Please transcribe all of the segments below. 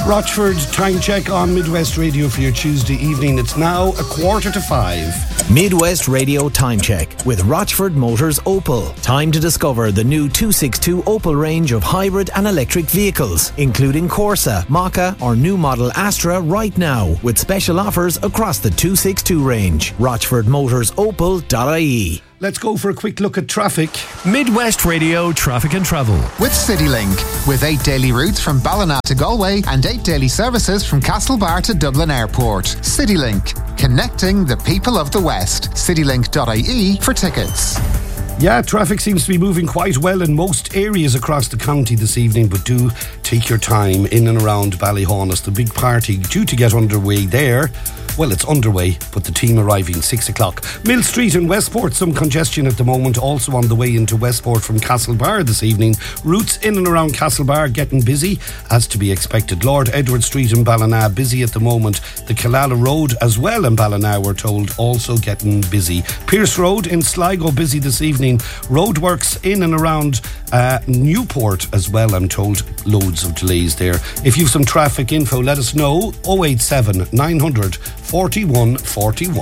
Rochford time check on Midwest Radio for your Tuesday evening. It's now 5:15. Midwest Radio time check with Rochford Motors Opel. Time to discover the new 262 Opel range of hybrid and electric vehicles, including Corsa, Mokka or new model Astra right now, with special offers across the 262 range. RochfordMotorsOpel.ie. Let's go for a quick look at traffic. Midwest Radio Traffic and Travel. With CityLink, with 8 daily routes from Ballina to Galway and 8 daily services from Castlebar to Dublin Airport. CityLink, connecting the people of the West. CityLink.ie for tickets. Yeah, traffic seems to be moving quite well in most areas across the county this evening, but do take your time in and around Ballyhaunis. The big party due to get underway there. Well, it's underway, but the team arriving 6 o'clock. Mill Street in Westport, some congestion at the moment. Also on the way into Westport from Castlebar this evening. Routes in and around Castlebar getting busy, as to be expected. Lord Edward Street in Ballina, busy at the moment. The Killala Road as well in Ballina, we're told, also getting busy. Pierce Road in Sligo, busy this evening. Roadworks in and around Newport as well, I'm told. Loads of delays there. If you've some traffic info, let us know. 087 900 4141.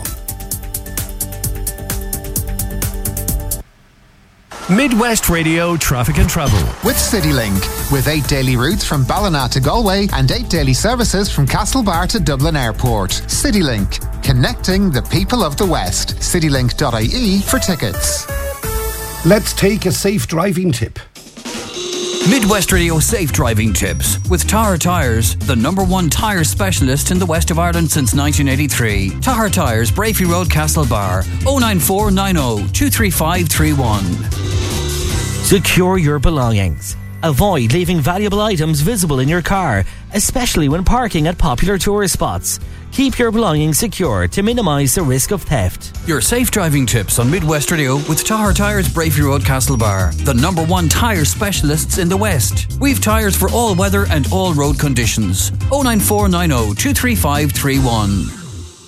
Midwest Radio Traffic and Travel. With CityLink, with 8 daily routes from Ballina to Galway and 8 daily services from Castlebar to Dublin Airport. CityLink, connecting the people of the West. CityLink.ie for tickets. Let's take a safe driving tip. Midwest Radio Safe Driving Tips with Tahar Tyres, the #1 tyre specialist in the west of Ireland since 1983. Tahar Tyres, Brafey Road, Castlebar, 09490 23531. Secure your belongings. Avoid leaving valuable items visible in your car, especially when parking at popular tourist spots. Keep your belongings secure to minimise the risk of theft. Your safe driving tips on Midwest Radio with Tahar Tyres, Brafey Road, Castlebar, the #1 tyre specialists in the West. We've tyres for all weather and all road conditions. 09490 23531.